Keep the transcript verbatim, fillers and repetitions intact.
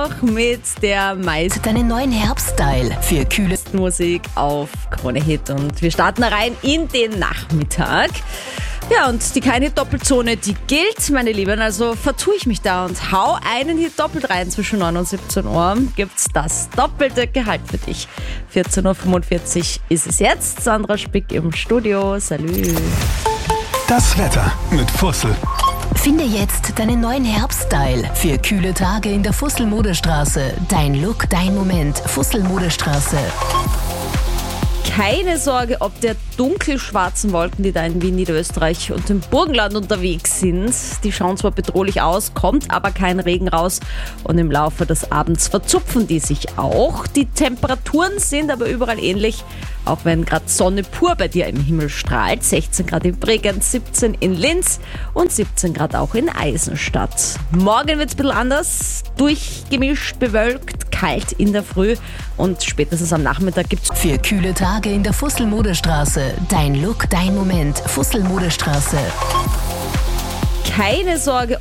auch mit der meisten Deinen neuen Herbststyle für kühle Musik auf Krone Hit. Und wir starten rein in den Nachmittag. Ja, und die Kein-Hit-Doppelzone, die gilt, meine Lieben. Also vertue ich mich da und hau einen Hit doppelt rein zwischen neun und siebzehn Uhr. Gibt's das doppelte Gehalt für dich. vierzehn Uhr fünfundvierzig ist es jetzt. Sandra Spick im Studio. Salü. Das Wetter mit Fussel. Finde jetzt deinen neuen Herbststyle für kühle Tage in der Fussel-Modestraße. Dein Look, dein Moment. Fussel-Modestraße. Keine Sorge, ob der dunkelschwarzen Wolken, die da in Wien, Niederösterreich und im Burgenland unterwegs sind. Die schauen zwar bedrohlich aus, kommt aber kein Regen raus und im Laufe des Abends verzupfen die sich auch. Die Temperaturen sind aber überall ähnlich, auch wenn gerade Sonne pur bei dir im Himmel strahlt. sechzehn Grad in Bregenz, siebzehn in Linz und siebzehn Grad auch in Eisenstadt. Morgen wird es ein bisschen anders, durchgemischt, bewölkt, kalt in der Früh und spätestens am Nachmittag gibt es Für kühle Tage in der Fussel-Modestraße. Dein Look, dein Moment. Fussel-Modestraße. keine Sorge,